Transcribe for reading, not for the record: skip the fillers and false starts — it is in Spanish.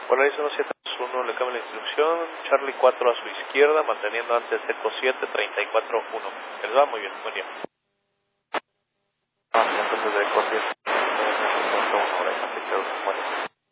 Horizon 171, le cambio la instrucción, Charlie 4 a su izquierda, manteniendo antes Eco 7, 34-1. Les va muy bien, buen día. Entonces de Eco 7, 1, Horizon 62, bueno.